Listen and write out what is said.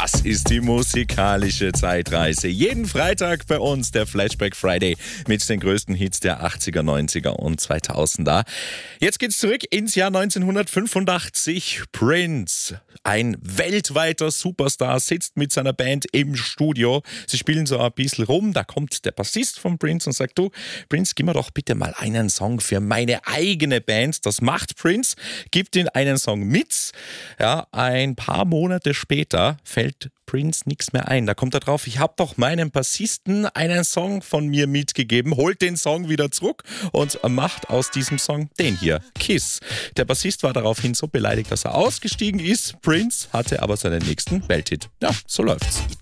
Das ist die musikalische Zeitreise. Jeden Freitag bei uns der Flashback Friday mit den größten Hits der 80er, 90er und 2000er. Jetzt geht's zurück ins Jahr 1985. Prince, ein weltweiter Superstar, sitzt mit seiner Band im Studio. Sie spielen so ein bisschen rum. Da kommt der Bassist von Prince und sagt: Du, Prince, gib mir doch bitte mal einen Song für meine eigene Band. Das macht Prince, gibt ihm einen Song mit. Ja, ein paar Monate später fällt Prince nichts mehr ein. Da kommt er drauf: Ich habe doch meinem Bassisten einen Song von mir mitgegeben, holt den Song wieder zurück und macht aus diesem Song den hier, Kiss. Der Bassist war daraufhin so beleidigt, dass er ausgestiegen ist. Prince hatte aber seinen nächsten Welthit. Ja, so läuft's.